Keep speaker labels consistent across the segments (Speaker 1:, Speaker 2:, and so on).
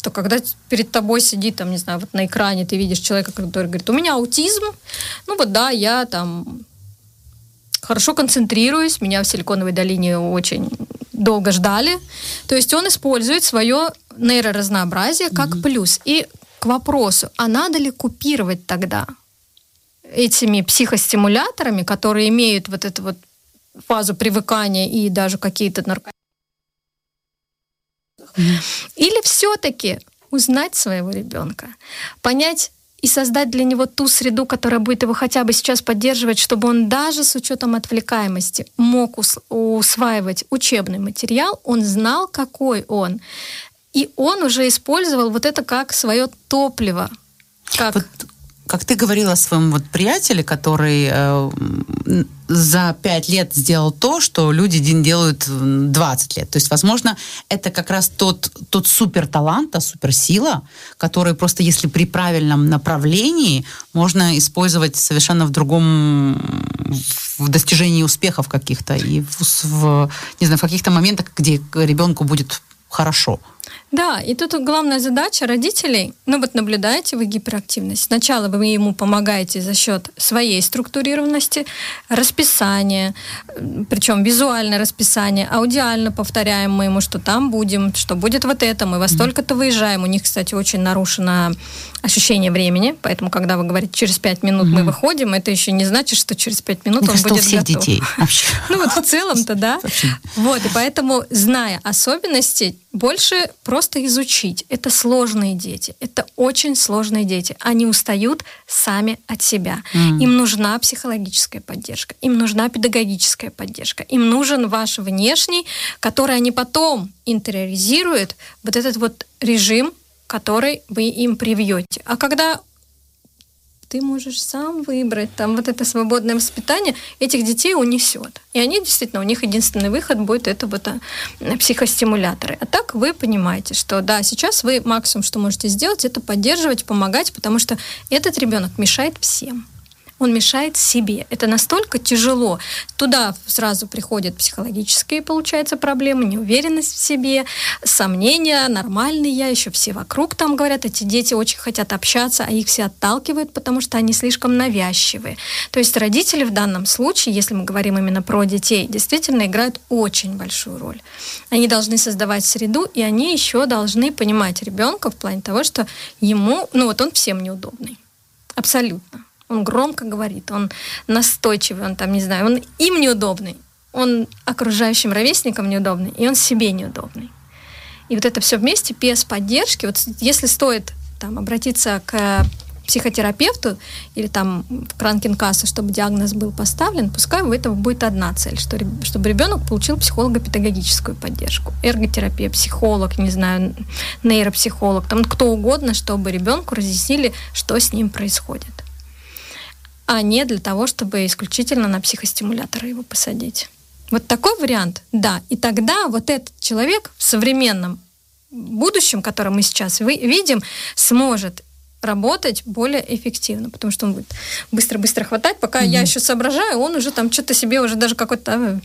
Speaker 1: что когда перед тобой сидит, там, не знаю, вот на экране ты видишь человека, который говорит, у меня аутизм, ну вот да, я там хорошо концентрируюсь, меня в Силиконовой долине очень долго ждали. То есть он использует свое нейроразнообразие как плюс. И к вопросу, а надо ли купировать тогда этими психостимуляторами, которые имеют вот эту вот фазу привыкания и даже какие-то наркотики? Или все-таки узнать своего ребенка, понять и создать для него ту среду, которая будет его хотя бы сейчас поддерживать, чтобы он даже с учетом отвлекаемости мог усваивать учебный материал, он знал, какой он. И он уже использовал вот это как свое топливо.
Speaker 2: Как ты говорила о своем вот приятеле, который за 5 лет сделал то, что люди делают 20 лет. То есть, возможно, это как раз тот суперталант, та суперсила, который просто, если при правильном направлении, можно использовать совершенно в достижении успехов каких-то и в каких-то моментах, где ребенку будет хорошо.
Speaker 1: Да, и тут главная задача родителей, наблюдаете вы гиперактивность. Сначала вы ему помогаете за счет своей структурированности, расписания, причем визуальное расписание, аудиально повторяем мы ему, что там будем, что будет вот это, мы во столько-то выезжаем. У них, кстати, очень нарушено ощущение времени, поэтому, когда вы говорите, через 5 минут мы выходим, это еще не значит, что через 5 минут он будет готов.
Speaker 2: У всех детей вообще.
Speaker 1: В целом-то, да. И поэтому, зная особенности, больше просто изучить. Это сложные дети. Это очень сложные дети. Они устают сами от себя. Им нужна психологическая поддержка. Им нужна педагогическая поддержка. Им нужен ваш внешний, который они потом интериоризируют, вот этот вот режим, который вы им привьете. А когда ты можешь сам выбрать, там вот это свободное воспитание, этих детей унесет. И они действительно, у них единственный выход будет это вот психостимуляторы. А так вы понимаете, что да, сейчас вы максимум, что можете сделать, это поддерживать, помогать, потому что этот ребенок мешает всем. Он мешает себе. Это настолько тяжело. Туда сразу приходят психологические, получается, проблемы, неуверенность в себе, сомнения, нормальный я, еще все вокруг там говорят, эти дети очень хотят общаться, а их все отталкивают, потому что они слишком навязчивые. То есть родители в данном случае, если мы говорим именно про детей, действительно играют очень большую роль. Они должны создавать среду, и они еще должны понимать ребенка в плане того, что ему, он всем неудобный. Абсолютно. Он громко говорит, он настойчивый, он он им неудобный, он окружающим ровесникам неудобный, и он себе неудобный. И вот это все вместе без поддержки, вот если стоит обратиться к психотерапевту или в Кранкенкассу, чтобы диагноз был поставлен, пускай у этого будет одна цель, чтобы ребенок получил психолого-педагогическую поддержку. Эрготерапия, психолог, нейропсихолог, кто угодно, чтобы ребенку разъяснили, что с ним происходит. А не для того, чтобы исключительно на психостимуляторы его посадить. Вот такой вариант, да. И тогда вот этот человек в современном будущем, которое мы сейчас видим, сможет работать более эффективно, потому что он будет быстро-быстро хватать, пока я еще соображаю, он уже что-то себе уже даже какой-то,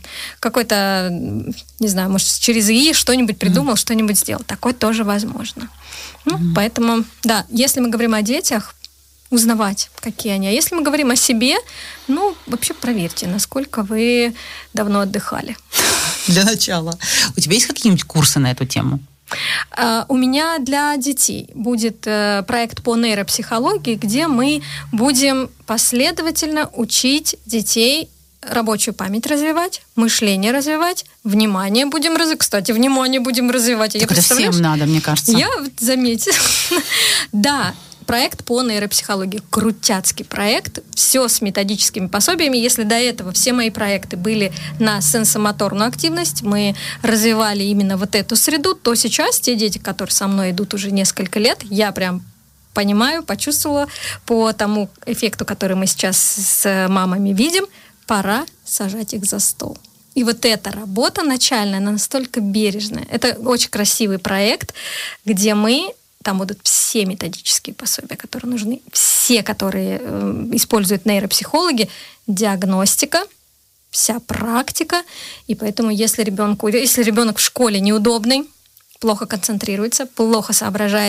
Speaker 1: не знаю, может, через ИИ что-нибудь придумал, что-нибудь сделал. Такое тоже возможно. Поэтому, да, если мы говорим о детях, узнавать, какие они. А если мы говорим о себе, вообще проверьте, насколько вы давно отдыхали.
Speaker 2: Для начала. У тебя есть какие-нибудь курсы на эту тему?
Speaker 1: У меня для детей будет проект по нейропсихологии, где мы будем последовательно учить детей рабочую память развивать, мышление развивать, внимание будем развивать. Кстати, внимание будем развивать.
Speaker 2: Так это всем надо, мне кажется.
Speaker 1: Я заметила. Да, проект по нейропсихологии. Крутяцкий проект. Все с методическими пособиями. Если до этого все мои проекты были на сенсомоторную активность, мы развивали именно вот эту среду, то сейчас те дети, которые со мной идут уже несколько лет, я прям понимаю, почувствовала по тому эффекту, который мы сейчас с мамами видим, пора сажать их за стол. И вот эта работа начальная, она настолько бережная. Это очень красивый проект, где там будут все методические пособия, которые нужны, все, которые используют нейропсихологи, диагностика, вся практика. И поэтому, если ребенок в школе неудобный, плохо концентрируется, плохо соображает,